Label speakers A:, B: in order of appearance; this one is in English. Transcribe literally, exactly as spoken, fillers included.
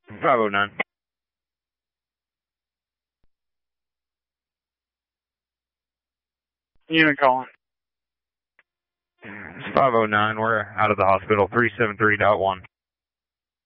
A: five oh nine.
B: Unit calling.
A: It's five oh nine. We're out of the hospital. three seven three dot one.